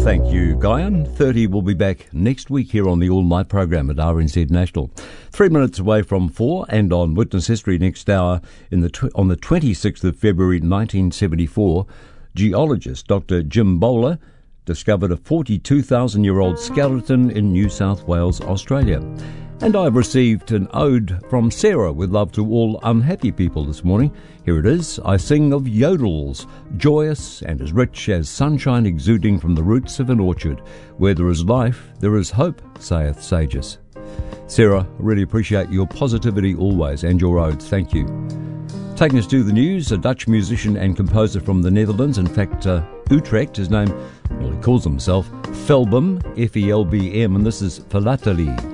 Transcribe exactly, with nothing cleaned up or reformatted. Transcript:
Thank you, Guyan. thirty will be back next week here on the All Night program at R N Z National. Three minutes away from four, and on Witness History next hour, in the tw- on the twenty-sixth of February nineteen seventy-four, geologist Doctor Jim Bowler discovered a forty-two thousand year old skeleton in New South Wales, Australia. And I've received an ode from Sarah with love to all unhappy people this morning. Here it is. I sing of yodels, joyous and as rich as sunshine exuding from the roots of an orchard. Where there is life, there is hope, saith Sages. Sarah, I really appreciate your positivity always and your odes. Thank you. Taking us to the news, a Dutch musician and composer from the Netherlands, in fact, uh, Utrecht, his name, well, he calls himself Felbum, F E L B M, and this is Philately.